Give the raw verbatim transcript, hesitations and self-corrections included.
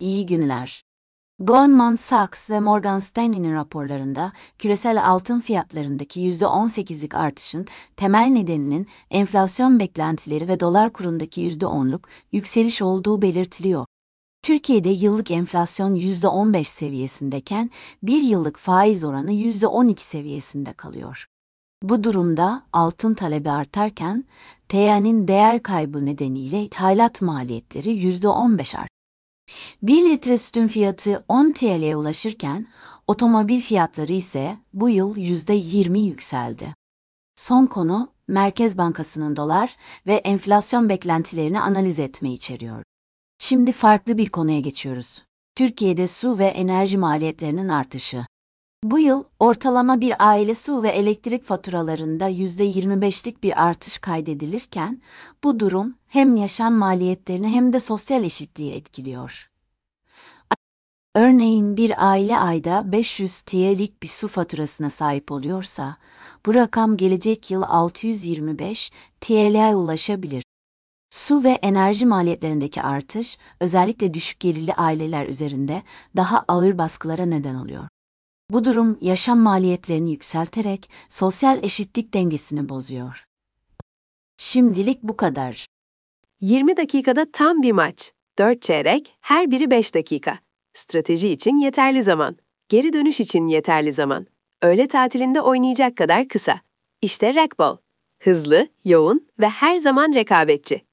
İyi günler. Goldman Sachs ve Morgan Stanley'nin raporlarında küresel altın fiyatlarındaki yüzde on sekizlik artışın temel nedeninin enflasyon beklentileri ve dolar kurundaki yüzde onluk yükseliş olduğu belirtiliyor. Türkiye'de yıllık enflasyon yüzde on beş seviyesindeyken bir yıllık faiz oranı yüzde on iki seviyesinde kalıyor. Bu durumda altın talebi artarken T L'nin değer kaybı nedeniyle ithalat maliyetleri yüzde on beş arttı. bir litre sütün fiyatı on T L'ye ulaşırken otomobil fiyatları ise bu yıl yüzde yirmi yükseldi. Son konu, Merkez Bankası'nın dolar ve enflasyon beklentilerini analiz etmeyi içeriyor. Şimdi farklı bir konuya geçiyoruz. Türkiye'de su ve enerji maliyetlerinin artışı. Bu yıl ortalama bir aile su ve elektrik faturalarında yüzde yirmi beşlik bir artış kaydedilirken, bu durum hem yaşam maliyetlerini hem de sosyal eşitliği etkiliyor. Örneğin bir aile ayda beş yüz T L'lik bir su faturasına sahip oluyorsa, bu rakam gelecek yıl altı yüz yirmi beş T L'ye ulaşabilir. Su ve enerji maliyetlerindeki artış, özellikle düşük gelirli aileler üzerinde daha ağır baskılara neden oluyor. Bu durum yaşam maliyetlerini yükselterek sosyal eşitlik dengesini bozuyor. Şimdilik bu kadar. yirmi dakikada tam bir maç. dört çeyrek, her biri beş dakika. Strateji için yeterli zaman. Geri dönüş için yeterli zaman. Öğle tatilinde oynayacak kadar kısa. İşte Racquetball. Hızlı, yoğun ve her zaman rekabetçi.